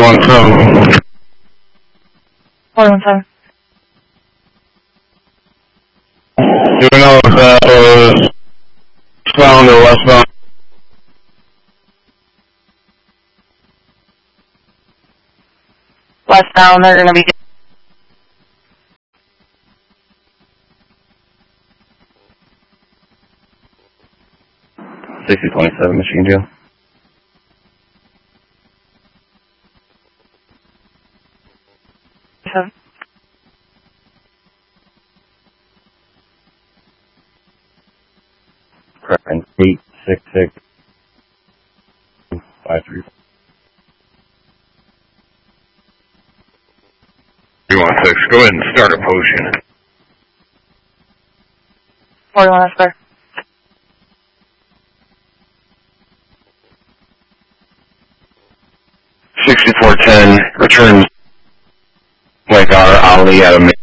317. 417. Do you know if that was southbound or westbound? Westbound, they're going to be... 6027 machine deal. Correct. 866 534. 316. Go ahead and start a potion. 41 Esper. Return like our Ali at a